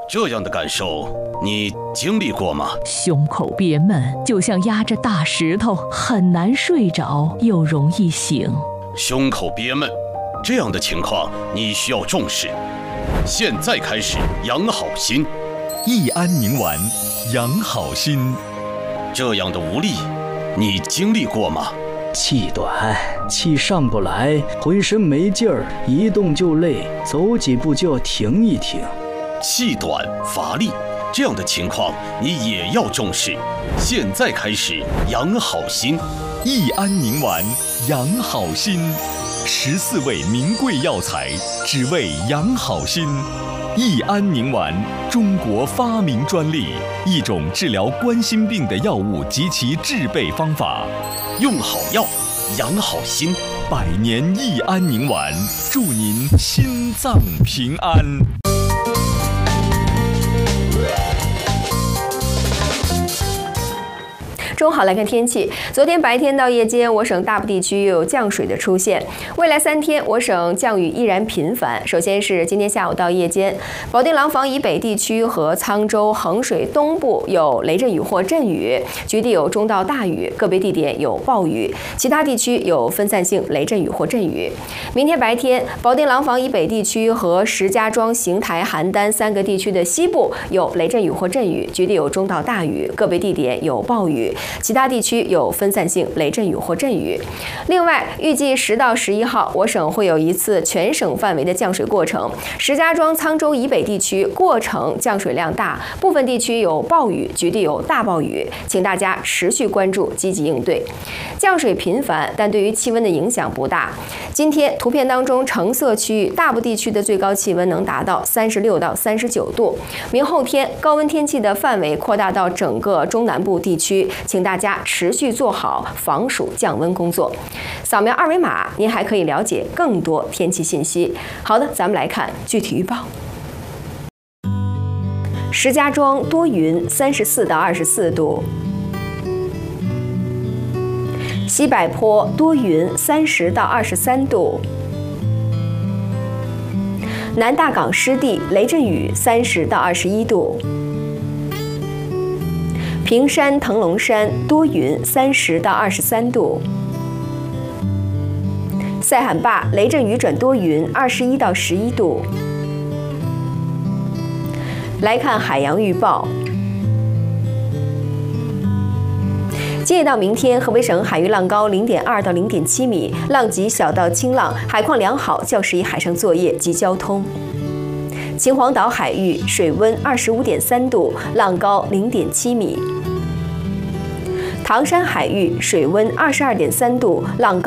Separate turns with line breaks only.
这样的感受你经历过吗？
胸口憋闷，就像压着大石头，很难睡着，又容易醒。
胸口憋闷，这样的情况你需要重视。现在开始养好心，
益安宁丸养好心。
这样的无力，你经历过吗？
气短，气上不来，浑身没劲儿，一动就累，走几步就要停一停。
气短乏力，这样的情况你也要重视。现在开始养好心，
益安宁丸养好心，14味名贵药材，只为养好心。益安宁丸，中国发明专利，一种治疗冠心病的药物及其制备方法。
用好药，养好心
，100年益安宁丸，祝您心脏平安。
中好来看天气，昨天白天到夜间，我省大部地区又有降水的出现。未来3天，我省降雨依然频繁。首先是今天下午到夜间，保定廊坊以北地区和沧州、衡水东部有雷阵雨或阵雨，局地有中到大雨，个别地点有暴雨，其他地区有分散性雷阵雨或阵雨。明天白天，保定廊坊以北地区和石家庄、邢台、邯郸3个地区的西部有雷阵雨或阵雨，局地有中到大雨，个别地点有暴雨，其他地区有分散性雷阵雨或阵雨。另外，预计10到11号，我省会有一次全省范围的降水过程。石家庄、沧州以北地区过程降水量大，部分地区有暴雨，局地有大暴雨，请大家持续关注，积极应对。降水频繁，但对于气温的影响不大。今天图片当中橙色区域大部地区的最高气温能达到36到39度。明后天高温天气的范围扩大到整个中南部地区，请大家持续做好防暑降温工作。扫描2维码，您还可以了解更多天气信息。好的，咱们来看具体预报。石家庄多云，34到24度；西柏坡多云，30到23度；南大港湿地雷阵雨，30到21度；平山腾龙山多云，30到23度；塞罕坝雷阵雨转多云，21到11度。来看海洋预报。今夜到明天，河北省海域浪高0.2到0.7米，浪级小到轻浪，海况良好，较适宜海上作业及交通。秦皇岛海域水温25.3度，浪高0.7米。唐山海域水温22.3度，浪高